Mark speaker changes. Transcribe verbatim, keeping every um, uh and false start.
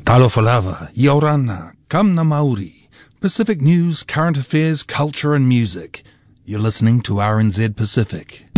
Speaker 1: Talofalava, Yorana, Kamna Maori, Pacific news, current affairs, culture and music. You're listening to R N Z Pacific.